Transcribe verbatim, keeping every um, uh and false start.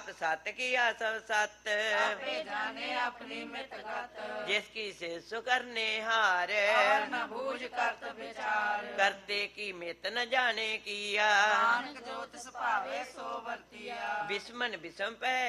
ਆਪ ਸਤ ਕੀਆ ਸਭ ਸਤ ਆਪੇ ਜਾਣੇ ਆਪਣੀ ਮਿਤ ਗਤ ਜਿਸ ਕੀ ਸੇ ਸੋ ਕਰਨੇ ਹਾਰ ਔਰ ਨ ਬੂਝ ਕਰਤ ਵਿਚਾਰ ਕਰਤੇ ਕੀ ਮਿਤ ਨ ਜਾਣੇ ਕੀਆ ਨਾਨਕ ਜੋ ਤਿਸ ਭਾਵੇ ਸੋ ਵਰਤੀਆ ਬਿਸਮਨ ਬਿਸਮ ਪੈ